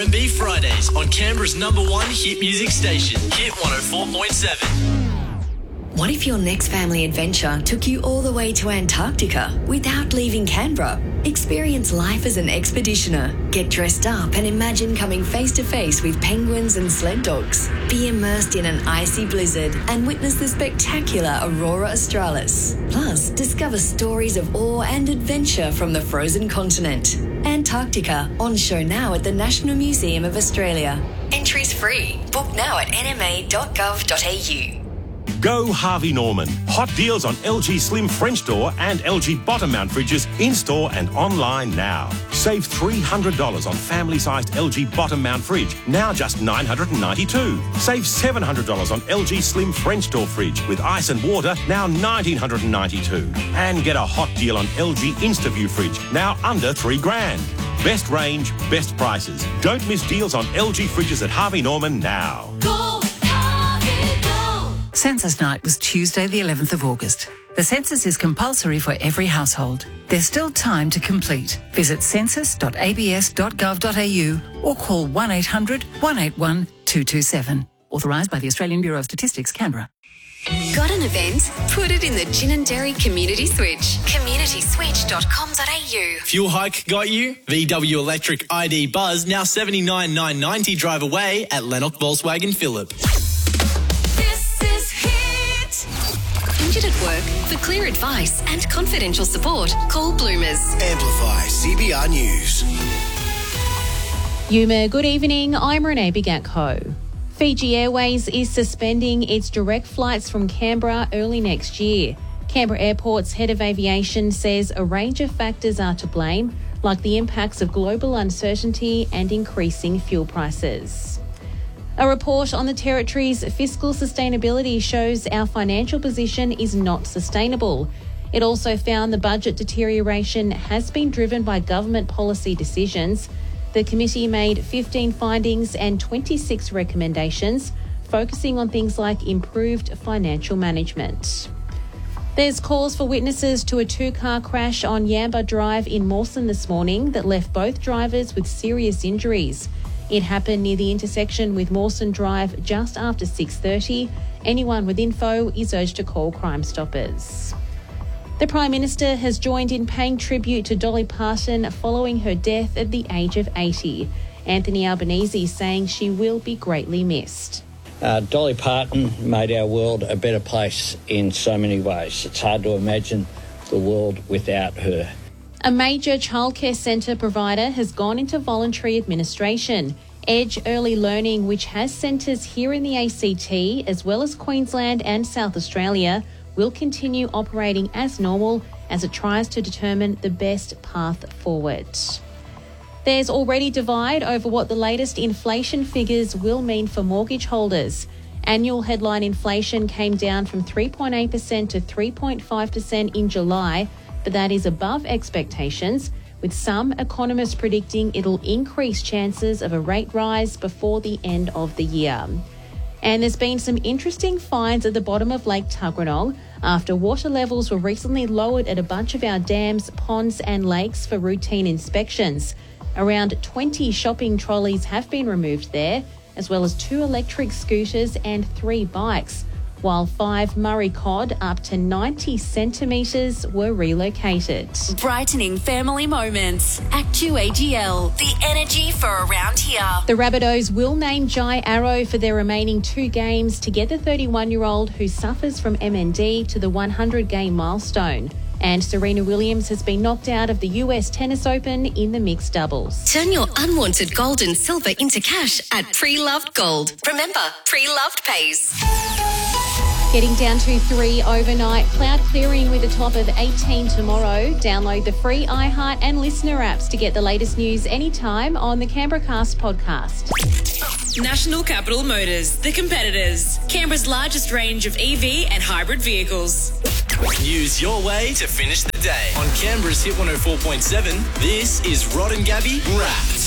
R&B Fridays on Canberra's #1 hit music station, Hit 104.7. What if your next family adventure took you all the way to Antarctica without leaving Canberra? Experience life as an expeditioner. Get dressed up and imagine coming face to face with penguins and sled dogs. Be immersed in an icy blizzard and witness the spectacular Aurora Australis. Plus, discover stories of awe and adventure from the frozen continent. Antarctica, on show now at the National Museum of Australia. Entries free. Book now at nma.gov.au. Go Harvey Norman. Hot deals on LG Slim French door and LG bottom mount fridges in-store and online now. Save $300 on family-sized LG bottom mount fridge, now just $992. Save $700 on LG Slim French door fridge with ice and water, now $1,992. And get a hot deal on LG InstaView fridge, now under $3,000. Best range, best prices. Don't miss deals on LG fridges at Harvey Norman now. Census night was Tuesday the 11th of August. The census is compulsory for every household. There's still time to complete. Visit census.abs.gov.au or call 1800 181 227. Authorised by the Australian Bureau of Statistics, Canberra. Got an event? Put it in the Gin and Dairy Community Switch. communityswitch.com.au. Fuel hike got you? VW Electric ID Buzz now $79,990 drive away at Lennox Volkswagen Phillip. Injured at work? For clear advice and confidential support, call Bloomers. Amplify CBR News. Yuma, good evening. I'm Renee Bigatko. Fiji Airways is suspending its direct flights from Canberra early next year. Canberra Airport's head of aviation says a range of factors are to blame, like the impacts of global uncertainty and increasing fuel prices. A report on the Territory's fiscal sustainability shows our financial position is not sustainable. It also found the budget deterioration has been driven by government policy decisions. The committee made 15 findings and 26 recommendations, focusing on things like improved financial management. There's calls for witnesses to a two-car crash on Yamba Drive in Mawson this morning that left both drivers with serious injuries. It happened near the intersection with Mawson Drive just after 6:30. Anyone with info is urged to call Crime Stoppers. The Prime Minister has joined in paying tribute to Dolly Parton following her death at the age of 80. Anthony Albanese saying she will be greatly missed. Dolly Parton made our world a better place in so many ways. It's hard to imagine the world without her. A major childcare centre provider has gone into voluntary administration. Edge Early Learning, which has centres here in the ACT as well as Queensland and South Australia, will continue operating as normal as it tries to determine the best path forward. There's already divide over what the latest inflation figures will mean for mortgage holders. Annual headline inflation came down from 3.8% to 3.5% in July, but that is above expectations, with some economists predicting it'll increase chances of a rate rise before the end of the year. And there's been some interesting finds at the bottom of Lake Tuggeranong after water levels were recently lowered at a bunch of our dams, ponds and lakes for routine inspections. Around 20 shopping trolleys have been removed there, as well as 2 electric scooters and 3 bikes, while 5 Murray cod up to 90 centimetres were relocated. Brightening family moments. Actu-AGL, the energy for around here. The Rabbitohs will name Jai Arrow for their remaining 2 games to get the 31-year-old who suffers from MND to the 100-game milestone. And Serena Williams has been knocked out of the US Tennis Open in the mixed doubles. Turn your unwanted gold and silver into cash at Pre-Loved Gold. Remember, Pre-Loved pays. Getting down to 3 overnight. Cloud clearing with a top of 18 tomorrow. Download the free iHeart and Listener apps to get the latest news anytime on the Canberra Cast podcast. National Capital Motors, the competitors. Canberra's largest range of EV and hybrid vehicles. News your way to finish the day. On Canberra's Hit 104.7, this is Rod and Gabby Wrapped.